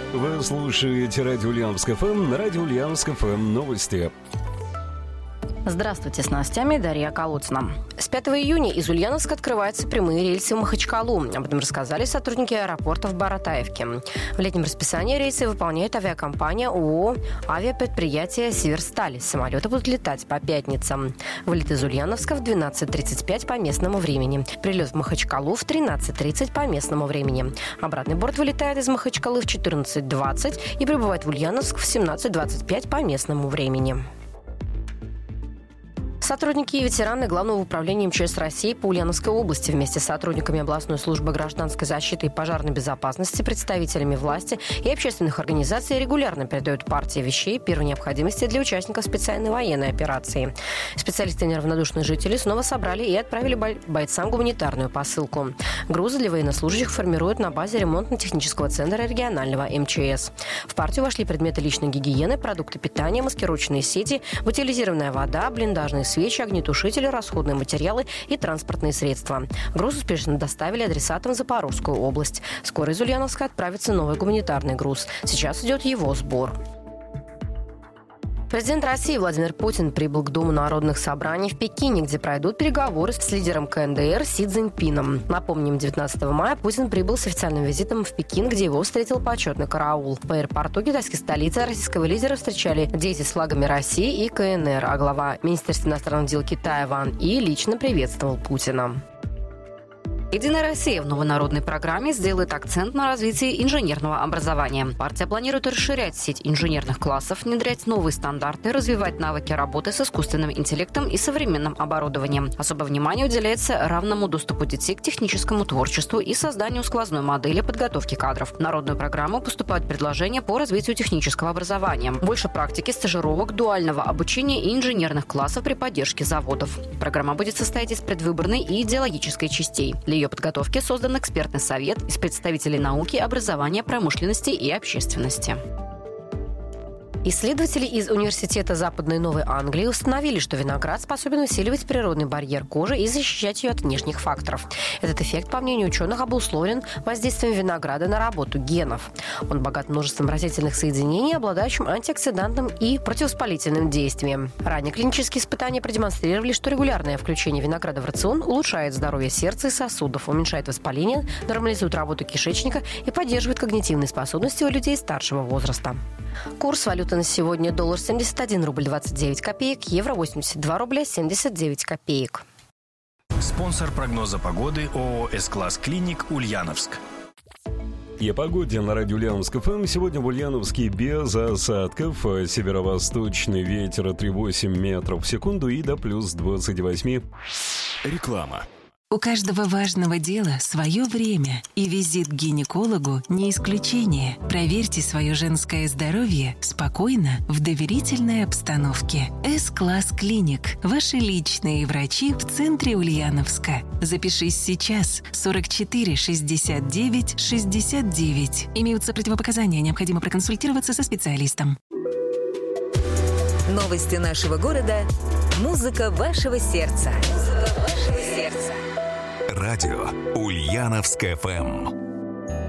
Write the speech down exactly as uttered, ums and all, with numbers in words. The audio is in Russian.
Вы слушаете радио Ульяновск эф эм, на радио Ульяновск эф эм новости. Здравствуйте, с новостями Дарья Колодцина. С пятого июня из Ульяновска открываются прямые рейсы в Махачкалу. Об этом рассказали сотрудники аэропорта в Баратаевке. В летнем расписании рейсы выполняет авиакомпания ООО «Авиапредприятие Северсталь». Самолеты будут летать по пятницам. Вылет из Ульяновска в двенадцать тридцать пять по местному времени. Прилет в Махачкалу в тринадцать тридцать по местному времени. Обратный борт вылетает из Махачкалы в четырнадцать двадцать и прибывает в Ульяновск в семнадцать двадцать пять по местному времени. Сотрудники и ветераны Главного управления эм че эс России по Ульяновской области вместе с сотрудниками областной службы гражданской защиты и пожарной безопасности, представителями власти и общественных организаций регулярно передают партии вещей первой необходимости для участников специальной военной операции. Специалисты и неравнодушные жители снова собрали и отправили бойцам гуманитарную посылку. Грузы для военнослужащих формируют на базе ремонтно-технического центра регионального эм че эс. В партию вошли предметы личной гигиены, продукты питания, маскировочные сети, бутилизированная вода, блиндажные свечи, свечи, огнетушители, расходные материалы и транспортные средства. Груз успешно доставили адресатам в Запорожскую область. Скоро из Ульяновска отправится новый гуманитарный груз. Сейчас идет его сбор. Президент России Владимир Путин прибыл к Дому народных собраний в Пекине, где пройдут переговоры с лидером ка эн дэ эр Си Цзиньпином. Напомним, девятнадцатого мая Путин прибыл с официальным визитом в Пекин, где его встретил почетный караул. В аэропорту китайской столицы российского лидера встречали дети с флагами России и ка эн эр, а глава Министерства иностранных дел Китая Ван И лично приветствовал Путина. «Единая Россия» в новой народной программе сделает акцент на развитии инженерного образования. Партия планирует расширять сеть инженерных классов, внедрять новые стандарты, развивать навыки работы с искусственным интеллектом и современным оборудованием. Особое внимание уделяется равному доступу детей к техническому творчеству и созданию сквозной модели подготовки кадров. В народную программу поступают предложения по развитию технического образования. Больше практики, стажировок, дуального обучения и инженерных классов при поддержке заводов. Программа будет состоять из предвыборной и идеологической частей. Для ее подготовки создан экспертный совет из представителей науки, образования, промышленности и общественности. Исследователи из Университета Западной Новой Англии установили, что виноград способен усиливать природный барьер кожи и защищать ее от внешних факторов. Этот эффект, по мнению ученых, обусловлен воздействием винограда на работу генов. Он богат множеством растительных соединений, обладающим антиоксидантным и противовоспалительным действием. Ранее клинические испытания продемонстрировали, что регулярное включение винограда в рацион улучшает здоровье сердца и сосудов, уменьшает воспаление, нормализует работу кишечника и поддерживает когнитивные способности у людей старшего возраста. Курс валюты на сегодня: доллар семьдесят один рубль двадцать девять копеек, евро восемьдесят два рубля семьдесят девять копеек. Спонсор прогноза погоды ООО «С-класс Клиник» Ульяновск. И о погоде на радио Ульяновск эф эм. Сегодня в Ульяновске без осадков. Северо-восточный ветер три целых восемь десятых метров в секунду и до плюс двадцать восемь. Реклама. У каждого важного дела свое время, и визит к гинекологу не исключение. Проверьте свое женское здоровье спокойно, в доверительной обстановке. С-класс Клиник. Ваши личные врачи в центре Ульяновска. Запишись сейчас. сорок четыре шестьдесят девять шестьдесят девять. Имеются противопоказания, необходимо проконсультироваться со специалистом. Новости нашего города. Музыка вашего сердца. Музыка вашего сердца. Радио Ульяновск эф эм.